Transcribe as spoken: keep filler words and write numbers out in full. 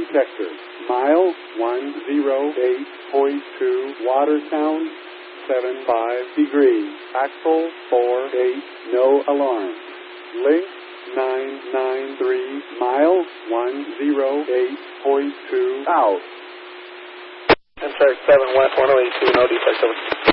detector. Mile one oh eight point two, water sound seven five degrees. Axle four eight, no alarm. Link nine nine three, mile one oh eight point two, out. Insert seven West one oh eight two, no defect.